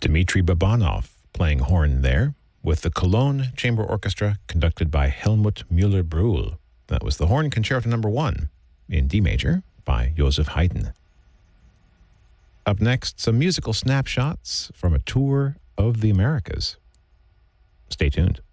Dmitry Babanov playing horn there, with the Cologne Chamber Orchestra conducted by Helmut Müller-Brühl. That was the Horn Concerto No. 1 in D major by Joseph Haydn. Up next, some musical snapshots from a tour of the Americas. Stay tuned.